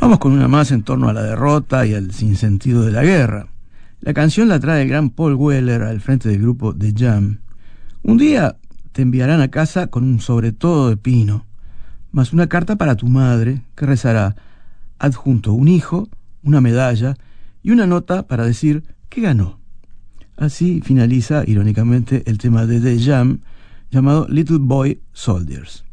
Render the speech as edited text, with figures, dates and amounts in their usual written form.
Vamos con una más en torno a la derrota y al sinsentido de la guerra. La canción la trae el gran Paul Weller al frente del grupo The Jam. Un día te enviarán a casa con un sobretodo de pino, más una carta para tu madre que rezará adjunto un hijo, una medalla y una nota para decir que ganó. Así finaliza irónicamente el tema de The Jam llamado Little Boy Soldiers.